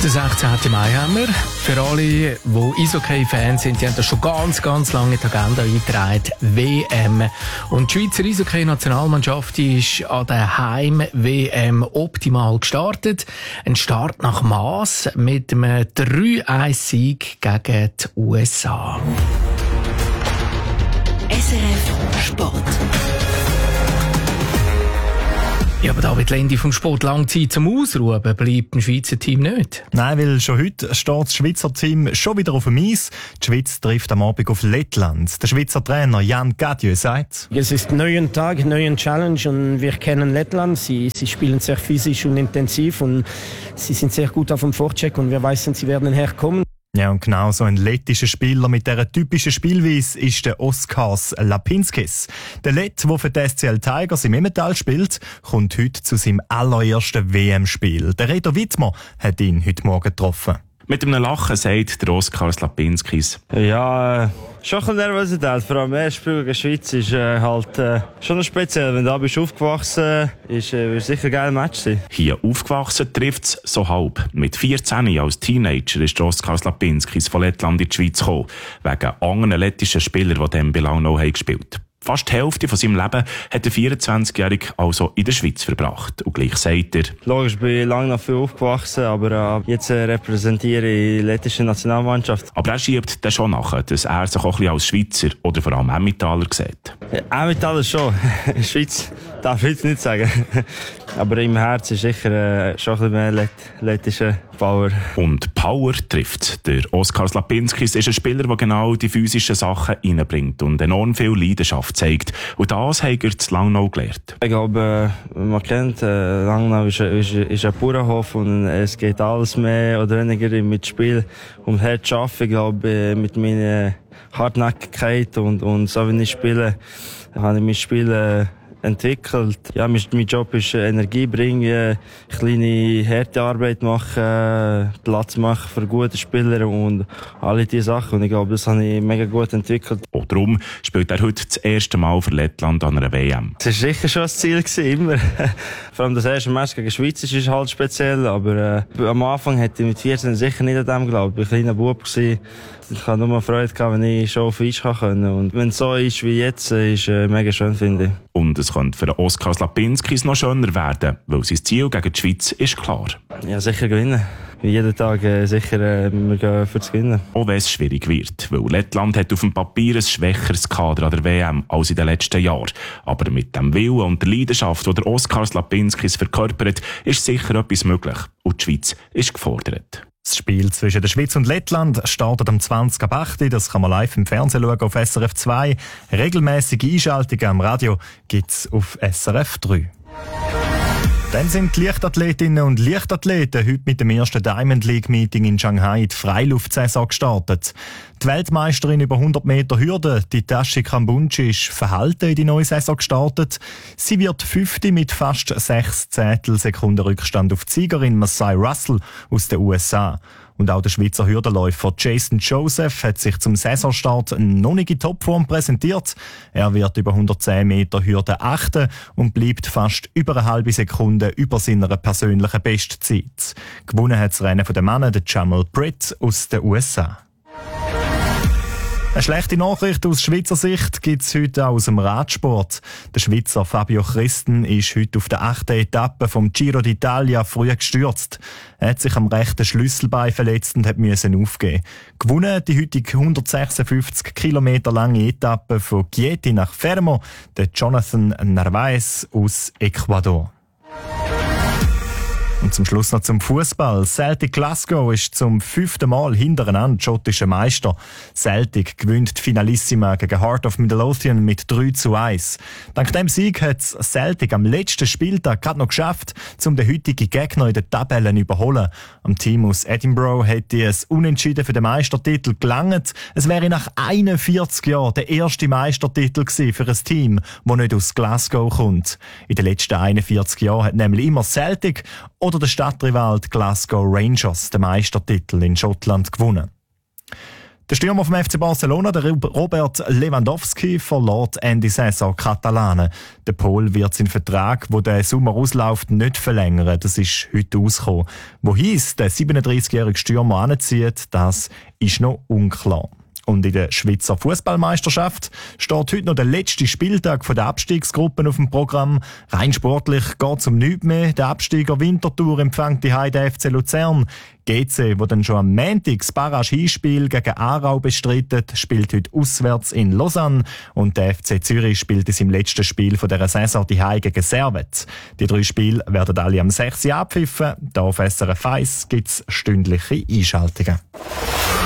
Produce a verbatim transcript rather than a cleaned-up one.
Der sechzehnten Mai haben wir. Für alle, die Eishockey-Fans sind, die haben das schon ganz, ganz lange in die Agenda eingetragen. W M. Und die Schweizer Eishockey-Nationalmannschaft ist an der Heim-W M optimal gestartet. Ein Start nach Mass mit einem drei eins Sieg gegen die U S A. S R F Sport. Ja, aber David Lendi vom Sport, lange Zeit zum Ausruhen bleibt dem Schweizer Team nicht. Nein, weil schon heute steht das Schweizer Team schon wieder auf dem Eis. Die Schweiz trifft am Abend auf Lettland. Der Schweizer Trainer Jan Gadieu sagt: Es ist ein neuer Tag, ein neuer Challenge und wir kennen Lettland. Sie, sie spielen sehr physisch und intensiv und sie sind sehr gut auf dem Vorcheck und wir wissen, sie werden herkommen. Ja, und genau so ein lettischer Spieler mit dieser typischen Spielweise ist der Oskars Lapinskis. Der Lett, der für die S C L Tigers im Emmental spielt, kommt heute zu seinem allerersten W M-Spiel. Der Reto Wittmer hat ihn heute Morgen getroffen. Mit einem Lachen sagt der Oskar Lapinskis: Ja, äh, schon ein bisschen Nervosität. Vor allem das Spiel gegen die Schweiz ist äh, halt äh, schon speziell. Wenn du da bist aufgewachsen bist, äh, wird es sicher ein geiles Match sein. Hier aufgewachsen trifft es so halb. Mit vierzehn als Teenager ist Oskar Lapinskis von Lettland in die Schweiz gekommen, wegen anderen lettischen Spielern, die dem Belang noch gespielt haben. Fast die Hälfte von seinem Leben hat der vierundzwanzigjährige also in der Schweiz verbracht. Und gleich sagt er: Logisch, ich bin lange noch viel aufgewachsen, aber äh, jetzt äh, repräsentiere ich die lettische Nationalmannschaft. Aber er schiebt dann schon nachher, dass er sich auch ein bisschen als Schweizer oder vor allem Emmentaler sieht. Ja, Emmentaler schon. In der Schweiz darf ich jetzt nicht sagen. Aber im Herzen ist sicher äh, schon ein bisschen mehr Let- lettische Power. Und Power trifft. Der Oskar Lapinskis ist ein Spieler, der genau die physischen Sachen reinbringt und enorm viel Leidenschaft zeigt. Und das hat er zu Langnau gelernt. Ich glaube, man kennt, äh, Langnau ist, ist, ist ein Bauernhof und es geht alles mehr oder weniger mit Spiel um hart zu arbeiten. Ich glaube, mit meiner Hartnäckigkeit und, und so wie ich spiele, habe ich mein Spiel äh, entwickelt. Ja, mein, mein Job ist äh, Energie bringen, kleine harte Arbeit machen, Platz machen für gute Spieler und alle diese Sachen. Und ich glaube, das habe ich mega gut entwickelt. Und darum spielt er heute das erste Mal für Lettland an einer W M. Das war sicher schon das Ziel, gewesen, immer. Vor allem das erste Match gegen die Schweiz ist halt speziell, aber äh, am Anfang hätte ich mit vierzehn sicher nicht an dem geglaubt. Ich war ein kleiner Bub gewesen. Ich hatte nur Freude gehabt, wenn ich schon auf Eis kann können. Und wenn es so ist wie jetzt, ist äh, mega schön, finde ich. Und es könnte für Oskar Lapinskis noch schöner werden, weil sein Ziel gegen die Schweiz ist klar. Ja, sicher gewinnen. Wie jeden Tag äh, sicher äh, wir gehen für das Gewinnen. Auch wenn es schwierig wird, weil Lettland hat auf dem Papier ein schwächeres Kader an der W M als in den letzten Jahren. Aber mit dem Willen und der Leidenschaft, die der Oskar Lapinskis verkörpert, ist sicher etwas möglich. Und die Schweiz ist gefordert. Das Spiel zwischen der Schweiz und Lettland startet am zwanzig ab acht. Das kann man live im Fernsehen schauen auf S R F zwei. Regelmäßige Einschaltungen am Radio gibt's auf S R F drei. Dann sind die Leichtathletinnen und Leichtathleten heute mit dem ersten Diamond League Meeting in Shanghai die Freiluftsaison gestartet. Die Weltmeisterin über hundert Meter Hürde, die Tashi Kambunchi, ist verhalten in die neue Saison gestartet. Sie wird Fünfte mit fast sechs Zehntelsekunden Rückstand auf die Siegerin Masai Russell aus den U S A. Und auch der Schweizer Hürdenläufer Jason Joseph hat sich zum Saisonstart noch nicht in Topform präsentiert. Er wird über hundertzehn Meter Hürde achten und bleibt fast über eine halbe Sekunde über seiner persönlichen Bestzeit. Gewonnen hat das Rennen von den Männern der Jamal Britt aus den U S A. Eine schlechte Nachricht aus Schweizer Sicht gibt es heute auch aus dem Radsport. Der Schweizer Fabio Christen ist heute auf der achten Etappe vom Giro d'Italia früh gestürzt. Er hat sich am rechten Schlüsselbein verletzt und musste aufgeben. Gewonnen hat die heutige hundertsechsundfünfzig Kilometer lange Etappe von Chieti nach Fermo, der Jonathan Narvaez aus Ecuador. Und zum Schluss noch zum Fußball. Celtic Glasgow ist zum fünften Mal hintereinander schottischer Meister. Celtic gewinnt die Finalissima gegen Heart of Midlothian mit drei zu eins. Dank dem Sieg hat Celtic am letzten Spieltag gerade noch geschafft, um den heutigen Gegner in den Tabellen zu überholen. Am Team aus Edinburgh hätte es Unentschieden für den Meistertitel gelangt. Es wäre nach einundvierzig Jahren der erste Meistertitel gewesen für ein Team, das nicht aus Glasgow kommt. In den letzten einundvierzig Jahren hat nämlich immer Celtic oder der Stadtrival Glasgow Rangers den Meistertitel in Schottland gewonnen. Der Stürmer vom F C Barcelona, der Robert Lewandowski, verlor Ende Saison Katalanen. Der Pol wird seinen Vertrag, der den Sommer ausläuft, nicht verlängern. Das ist heute rausgekommen. Wohin der siebenunddreißigjährige Stürmer anzieht, das ist noch unklar. Und in der Schweizer Fußballmeisterschaft steht heute noch der letzte Spieltag der Abstiegsgruppen auf dem Programm. Rein sportlich geht es um nichts mehr. Der Absteiger Winterthur empfängt die Heide F C Luzern. G C, wo dann schon am Montag das Barrage-Hinspiel gegen Aarau bestreitet, spielt heute auswärts in Lausanne. Und der F C Zürich spielt in seinem letzten Spiel von dieser Saison die Heide gegen Servette. Die drei Spiele werden alle am sechs Uhr abpfiffen. Da auf S R F eins gibt es stündliche Einschaltungen.